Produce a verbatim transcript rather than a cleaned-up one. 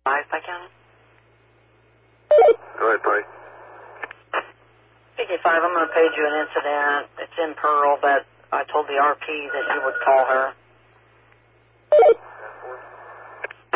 Five by county? Go ahead, buddy. P K five, I'm going to page you an incident. It's in Pearl, but I told the R P that you would call her.